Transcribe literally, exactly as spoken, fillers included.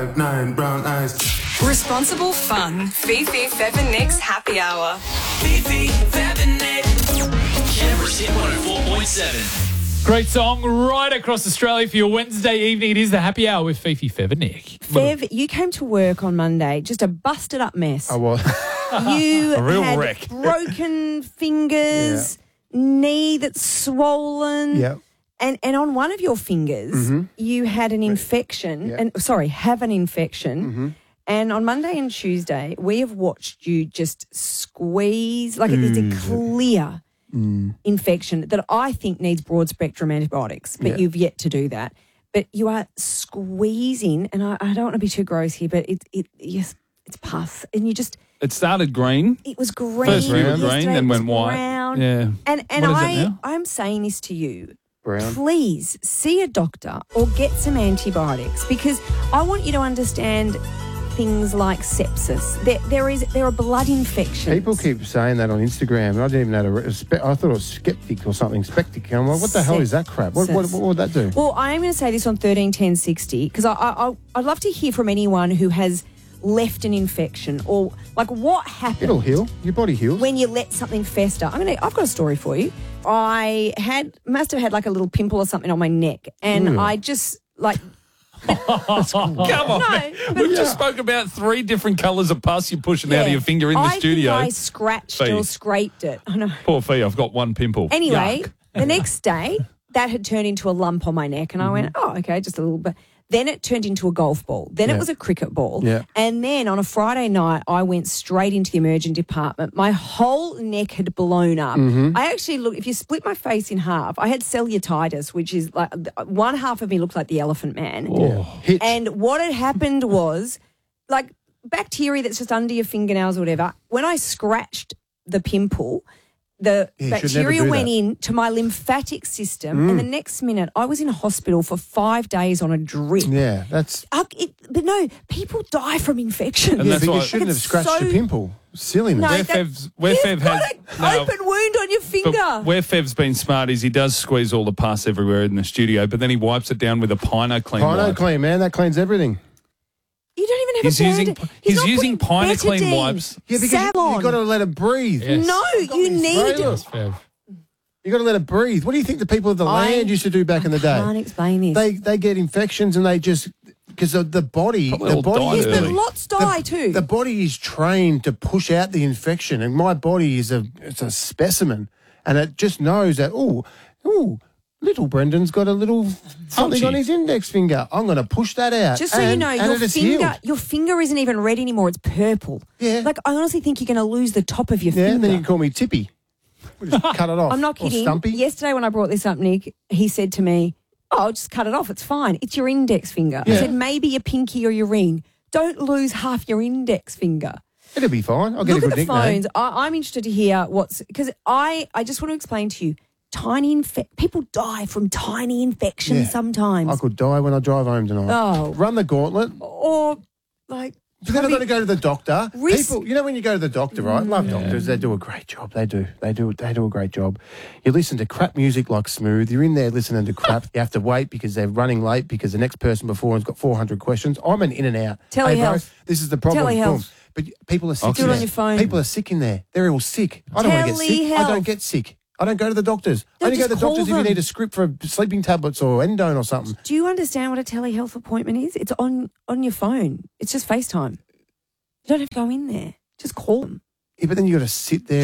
Nine brown eyes. Responsible fun. Fifi, Fev and Nick's happy hour. Fifi, Fev and Nick. Canberra's Hit one oh four point seven. Great song right across Australia for your Wednesday evening. It is the happy hour with Fifi, Fev and Nick. Fev, you came to work on Monday, just a busted up mess. I was. You A real had wreck. broken fingers, knee that's swollen. Yeah. And and on one of your fingers, Mm-hmm. you had an infection, Yeah. and sorry, have an infection. Mm-hmm. And on Monday and Tuesday, we have watched you just squeeze, like it's a clear Mm. infection that I think needs broad spectrum antibiotics, but Yeah. you've yet to do that. But you are squeezing, and I, I don't want to be too gross here, but it, it yes, it's pus, and you just It started green. it was green. First we were yesterday green, then it was went white. brown. Yeah. And and What is it I now? I'm saying this to you. Brown. Please see a doctor or get some antibiotics, because I want you to understand things like sepsis. There, there is there are blood infections. People keep saying that on Instagram, and I didn't even know. To, spe- I thought it was skeptic or something. Spectic. I'm like, what the hell is that crap? What, what, what would that do? Well, I am going to say this on thirteen ten sixty, because I, I, I, I'd love to hear from anyone who has left an infection, or like what happened. It'll heal. Your body heals. When you let something fester. I'm gonna. I've got a story for you. I had must have had like a little pimple or something on my neck, and Mm. I just like Come on. no. man. But We've just spoke about three different colours of pus you're pushing out of yeah, your finger in the I studio. Think I scratched Fee. or scraped it. I know. Poor Fee, I've got one pimple. Anyway, Yuck. the next day that had turned into a lump on my neck, and I went, oh, okay, just a little bit. Then it turned into a golf ball. Then Yeah. it was a cricket ball. Yeah. And then on a Friday night, I went straight into the emergent department. My whole neck had blown up. Mm-hmm. I actually look, if you split my face in half, I had cellulitis, which is like one half of me looked like the Elephant Man. Yeah. Hitch. And what had happened was, like, bacteria that's just under your fingernails or whatever, when I scratched the pimple, the Yeah, you should never bacteria do went that. in to my lymphatic system, and the next minute I was in hospital for five days on a drip. Yeah, that's. Uh, it, but no, people die from infections. And Yeah, that's but why- you shouldn't Like, have it's scratched so- your pimple. Silliness. No, Where that- Fev's, where You've Fev got has an no, open wound on your finger. but where Fev's been smart is he does squeeze all the pus everywhere in the studio, but then he wipes it down with a Pino Clean Pino wipe. Clean, man, that cleans everything. You don't even have He's a using band- he's not using putting Pino Clean Betadine. wipes. Yeah, because you, Savon. you got to let it breathe. Yes. No, you these need trailers. it. Fev. You got to let it breathe. What do you think the people of the I- land used to do back in the day? I can't explain this. They they get infections and they just because the, the body Probably the all body died is Yes, but early. lots die too. The body is trained to push out the infection, and my body is a it's a specimen, and it just knows that oh oh little Brendan's got a little something Ouchie. on his index finger. I'm going to push that out. Just so you and- know, and your it is finger, healed. your finger isn't even red anymore. It's purple. Yeah. Like, I honestly think you're going to lose the top of your Yeah, finger. and then you can call me Tippy. We'll just cut it off. I'm not Or kidding. Stumpy. Yesterday when I brought this up, Nick, he said to me, oh, I'll just cut it off. It's fine. It's your index finger. I Yeah. said, maybe your pinky or your ring. Don't lose half your index finger. It'll be fine. I'll get Look a at good the nickname. phones. I, I'm interested to hear what's... Because I, I just want to explain to you, tiny infe- people die from tiny infections Yeah. sometimes. I could die when I drive home tonight. Oh. Run the gauntlet. Or, like... But then I've got to go to the doctor. Risk- People, you know, when you go to the doctor, right? I love doctors. They do a great job. They do. They do. They do a great job. You listen to crap music like Smooth. You're in there listening to crap. You have to wait because they're running late because the next person before has got four hundred questions. I'm an in and out. Hey, bro, Telehealth. this is the problem. Telehealth. Boom. But people are sick. Do in it there. on your phone. People are sick in there. They're all sick. I don't want to get sick. I Telehealth. don't get sick. I don't go to the doctors. No, I only go to the just call doctors if you them. need a script for sleeping tablets or endone or something. Do you understand what a telehealth appointment is? It's on, on your phone. It's just FaceTime. You don't have to go in there. Just call them. Yeah, but then you got to sit there.